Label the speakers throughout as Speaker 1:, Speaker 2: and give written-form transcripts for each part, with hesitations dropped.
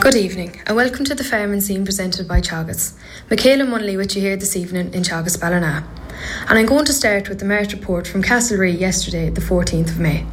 Speaker 1: Good evening and welcome to the Farming Scene presented by Teagasc. Michaela Munnelly with you here this evening in Teagasc Ballina. And I'm going to start with the Mart report from Castlerea yesterday, the 14th of May.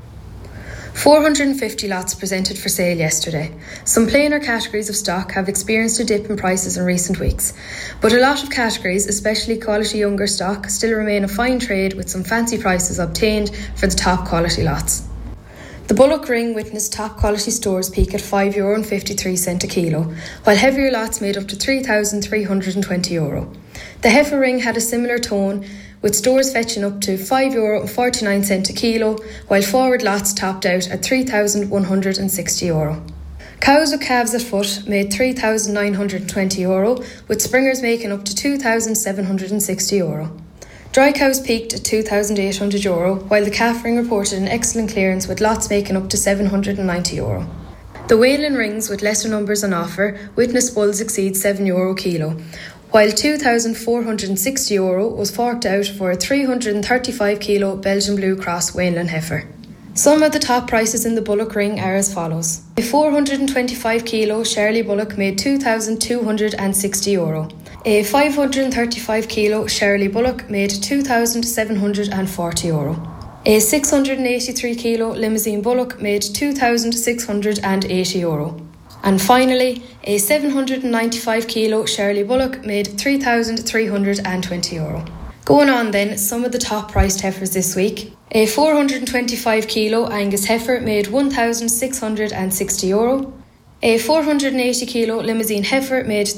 Speaker 1: 450 lots presented for sale yesterday. Some plainer categories of stock have experienced a dip in prices in recent weeks, but a lot of categories, especially quality younger stock, still remain a fine trade with some fancy prices obtained for the top quality lots. The Bullock Ring witnessed top quality stores peak at €5.53 a kilo, while heavier lots made up to €3,320. The Heifer Ring had a similar tone, with stores fetching up to €5.49 a kilo, while forward lots topped out at €3,160. Cows with calves at foot made €3,920, with springers making up to €2,760. Dry cows peaked at €2,800, while the calf ring reported an excellent clearance with lots making up to €790. The Wayland rings with lesser numbers on offer witnessed bulls exceed €7 a kilo, while €2,460 was forked out for a 335 kilo Belgian Blue Cross Wayland heifer. Some of the top prices in the Bullock Ring are as follows. A 425 kilo Shirley Bullock made €2,260. A 535 kilo Shirley Bullock made €2,740. A 683 kilo Limousine Bullock made €2,680. And finally, a 795 kilo Shirley Bullock made €3,320. Going on then, some of the top priced heifers this week. A 425 kilo Angus heifer made €1,660. A 480 kilo Limousine heifer made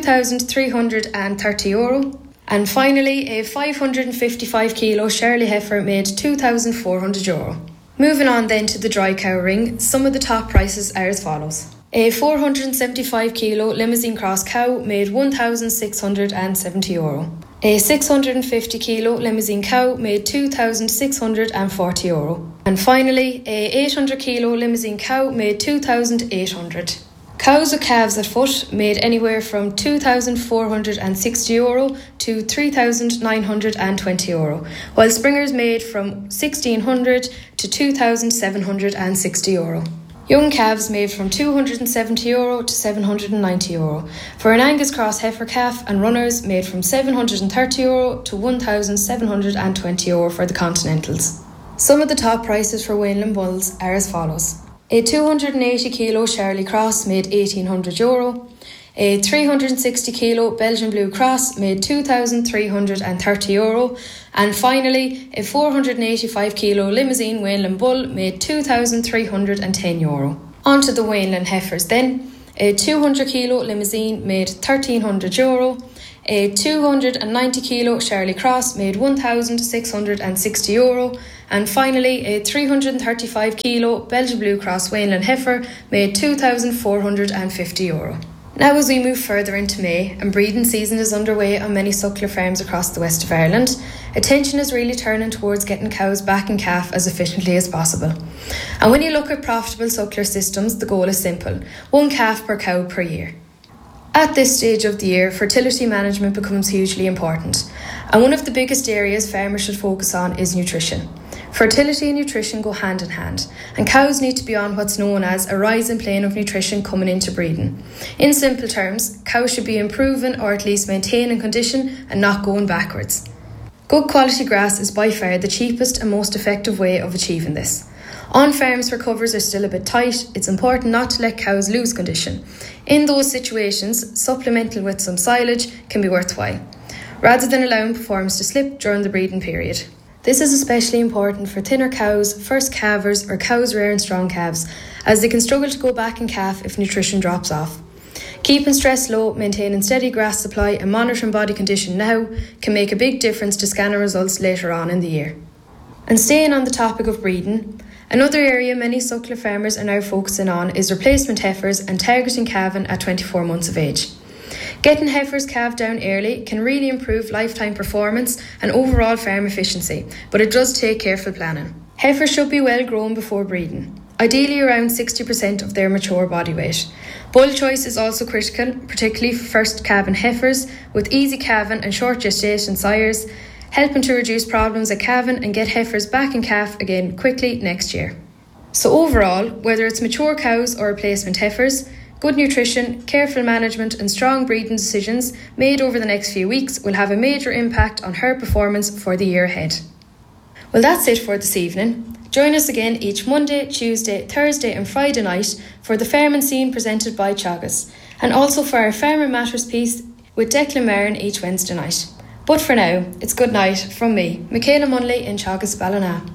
Speaker 1: €2,330. And finally, a 555 kilo Shirley heifer made €2,400. Moving on then to the dry cow ring, some of the top prices are as follows. A 475 kilo Limousine Cross cow made €1,670. A 650 kilo Limousine cow made €2,640. And finally, a 800 kilo Limousine cow made €2,800. Cows with calves at foot made anywhere from €2,460 to €3,920, while springers made from €1,600 to €2,760. Young calves made from €270 to €790, for an Angus Cross heifer calf, and runners made from €730 to €1,720 for the Continentals. Some of the top prices for Wayland bulls are as follows. A 280 kilo Shirley Cross made €1,800. A 360 kilo Belgian Blue Cross made €2,330, and finally a 485 kilo Limousine Wayland Bull made €2,310. On to the Wayland heifers then. A 200 kilo Limousine made €1,300. A 290 kilo Shirley Cross made €1,660, and finally a 335 kilo Belgian Blue Cross Wayland heifer made €2,450. Now as we move further into May and breeding season is underway on many suckler farms across the west of Ireland, attention is really turning towards getting cows back in calf as efficiently as possible. And when you look at profitable suckler systems, the goal is simple: one calf per cow per year. At this stage of the year, fertility management becomes hugely important, and one of the biggest areas farmers should focus on is nutrition. Fertility and nutrition go hand in hand, and cows need to be on what's known as a rising plane of nutrition coming into breeding. In simple terms, cows should be improving or at least maintaining condition and not going backwards. Good quality grass is by far the cheapest and most effective way of achieving this. On farms where covers are still a bit tight, it's important not to let cows lose condition. In those situations, supplementing with some silage can be worthwhile, rather than allowing performance to slip during the breeding period. This is especially important for thinner cows, first calvers or cows rearing strong calves, as they can struggle to go back in calf if nutrition drops off. Keeping stress low, maintaining steady grass supply and monitoring body condition now can make a big difference to scanner results later on in the year. And staying on the topic of breeding, another area many suckler farmers are now focusing on is replacement heifers and targeting calving at 24 months of age. Getting heifers calved down early can really improve lifetime performance and overall farm efficiency, but it does take careful planning. Heifers should be well grown before breeding, ideally around 60% of their mature body weight. Bull choice is also critical, particularly for first calving heifers with easy calving and short gestation sires, helping to reduce problems at calving and get heifers back in calf again quickly next year. So overall, whether it's mature cows or replacement heifers, Good nutrition, careful management and strong breeding decisions made over the next few weeks will have a major impact on her performance for the year ahead. Well, that's it for this evening. Join us again each Monday, Tuesday, Thursday and Friday night for the Fairman Scene presented by Teagasc, and also for our Farmer Matters piece with Declan Marin each Wednesday night. But for now, it's good night from me, Michaela Munley in Teagasc, Ballina.